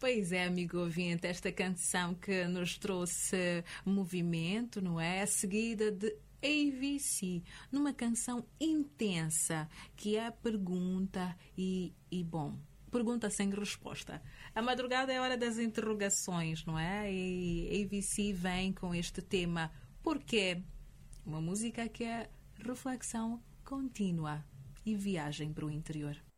Pois é, amigo ouvinte, esta canção que nos trouxe movimento, não é? A seguida de AVC, numa canção intensa, que é a pergunta bom, pergunta sem resposta. A madrugada é a hora das interrogações, não é? E AVC vem com este tema, porquê? Uma música que é reflexão contínua e viagem para o interior.